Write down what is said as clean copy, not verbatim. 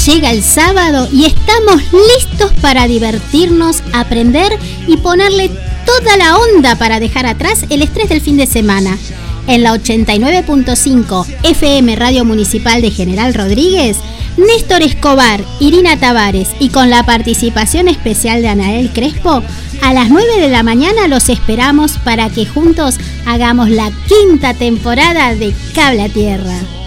llega el sábado y estamos listos para divertirnos, aprender y ponerle toda la onda para dejar atrás el estrés del fin de semana. En la 89.5 FM Radio Municipal de General Rodríguez, Néstor Escobar, Irina Tavares y con la participación especial de Anael Crespo, a las 9 de la mañana los esperamos para que juntos hagamos la 5ª temporada de Cable a Tierra.